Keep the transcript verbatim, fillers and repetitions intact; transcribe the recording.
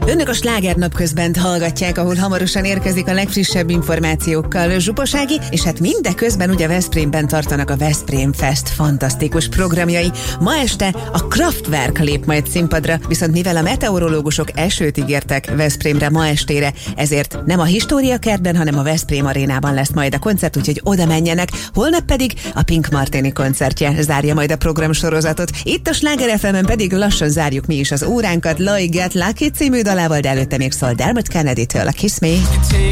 Önök a Sláger napközbent hallgatják, ahol hamarosan érkezik a legfrissebb információkkal Zsuposági, és hát mindeközben ugye Veszprémben tartanak a Veszprém Fest fantasztikus programjai. Ma este a Kraftwerk lép majd színpadra, viszont mivel a meteorológusok esőt ígértek Veszprémre ma estére, ezért nem a Históriakertben, hanem a Veszprém arénában lesz majd a koncert, úgyhogy oda menjenek. Holnap pedig a Pink Martini koncertje zárja majd a programsorozatot. Itt a Sláger ef emen pedig lassan zárjuk mi is az óránkat Lloyd Get Lucky című dalával, de előtte még szól Dermot Kennedy-től a Kiss Me.